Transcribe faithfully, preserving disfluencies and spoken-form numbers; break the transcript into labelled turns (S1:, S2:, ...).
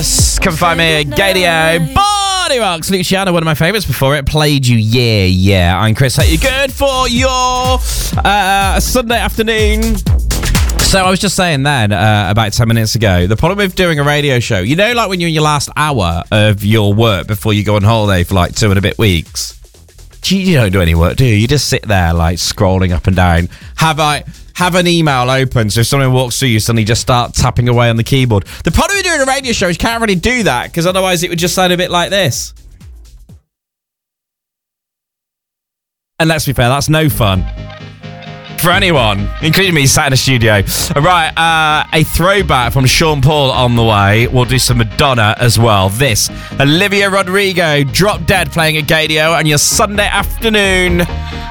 S1: Come find me at Gadio. Body Rocks. Luciano, one of my favourites before it. Played you, yeah, yeah. I'm Chris. Hope you're good for your uh, Sunday afternoon. So I was just saying then, uh, about ten minutes ago, the problem with doing a radio show, you know, like when you're in your last hour of your work before you go on holiday for like two and a bit weeks, you don't do any work, do you? You just sit there like scrolling up and down. Have I... Have an email open, so if someone walks through you, suddenly just start tapping away on the keyboard. The problem with doing a radio show is you can't really do that, because otherwise it would just sound a bit like this. And let's be fair, that's no fun. For anyone, including me, sat in a studio. Right, uh, a throwback from Sean Paul on the way. We'll do some Madonna as well. This, Olivia Rodrigo, Drop Dead playing at Gadio, and your Sunday afternoon.